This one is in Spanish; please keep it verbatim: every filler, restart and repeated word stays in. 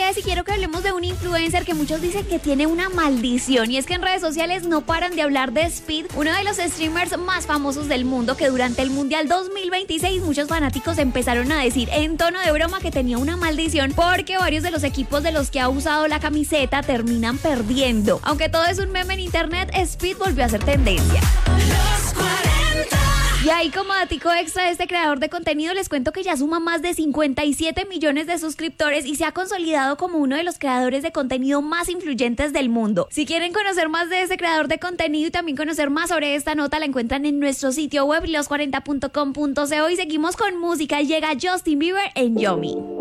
tres y quiero que hablemos de un influencer que muchos dicen que tiene una maldición. Y es que en redes sociales no paran de hablar de Speed, uno de los streamers más famosos del mundo, que durante el Mundial dos mil veintiséis muchos fanáticos empezaron a decir en tono de broma que tenía una maldición porque varios de los equipos de los que ha usado la camiseta terminan perdiendo. Aunque todo es un meme en internet, Speed volvió a ser tendencia. Los cuarenta. Y ahí, como datico extra de este creador de contenido, les cuento que ya suma más de cincuenta y siete millones de suscriptores y se ha consolidado como uno de los creadores de contenido más influyentes del mundo. Si quieren conocer más de este creador de contenido y también conocer más sobre esta nota, la encuentran en nuestro sitio web los cuarenta punto com punto co y seguimos con música. Llega Justin Bieber en Yomi.